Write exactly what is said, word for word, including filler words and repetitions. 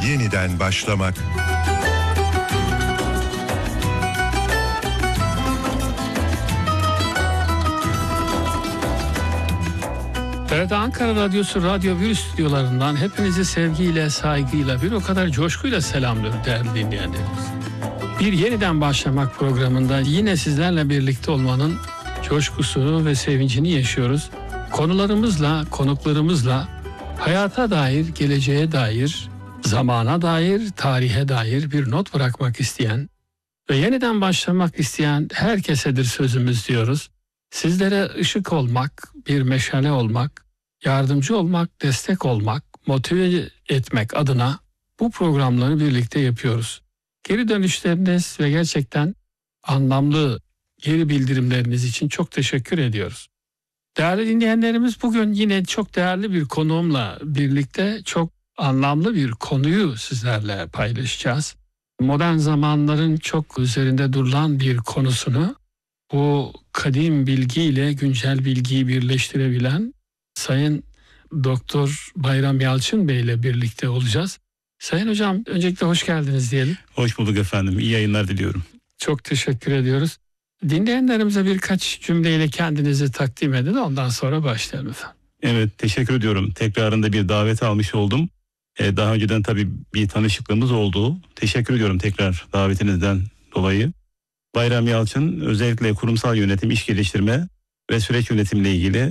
yeniden başlamak. Evet, Ankara Radyosu Radyo bir stüdyolarından hepinizi sevgiyle, saygıyla, bir o kadar coşkuyla selamlıyorum değerli dinleyenlerimiz. Bir yeniden başlamak programında yine sizlerle birlikte olmanın coşkusunu ve sevincini yaşıyoruz. Konularımızla, konuklarımızla hayata dair, geleceğe dair, zamana dair, tarihe dair bir not bırakmak isteyen ve yeniden başlamak isteyen herkesedir sözümüz diyoruz. Sizlere ışık olmak, bir meşale olmak, yardımcı olmak, destek olmak, motive etmek adına bu programları birlikte yapıyoruz. Geri dönüşleriniz ve gerçekten anlamlı geri bildirimleriniz için çok teşekkür ediyoruz. Değerli dinleyenlerimiz, bugün yine çok değerli bir konuğumla birlikte çok anlamlı bir konuyu sizlerle paylaşacağız. Modern zamanların çok üzerinde durulan bir konusunu, bu kadim bilgiyle güncel bilgiyi birleştirebilen Sayın Doktor Bayram Yalçın Bey ile birlikte olacağız. Sayın Hocam, öncelikle hoş geldiniz diyelim. Hoş bulduk efendim. İyi yayınlar diliyorum. Çok teşekkür ediyoruz. Dinleyenlerimize birkaç cümleyle kendinizi takdim edin, ondan sonra başlayalım efendim. Evet, teşekkür ediyorum. Tekrarında bir davet almış oldum. Ee, daha önceden tabii bir tanışıklığımız oldu. Teşekkür ediyorum tekrar davetinizden dolayı. Bayram Yalçın, özellikle kurumsal yönetim, iş geliştirme ve süreç yönetimle ilgili